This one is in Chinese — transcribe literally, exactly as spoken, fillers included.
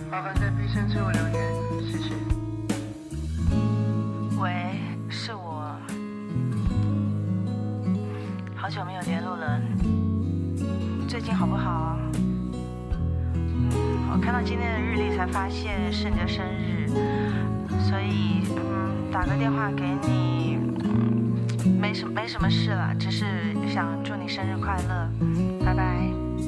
麻烦在 B 声催我留言，谢谢。 喂，是我，好久没有联络了，最近好不好？嗯，我看到今天的日历才发现是你的生日，所以嗯，打个电话给你，没什没什么事了，只是想祝你生日快乐，拜拜。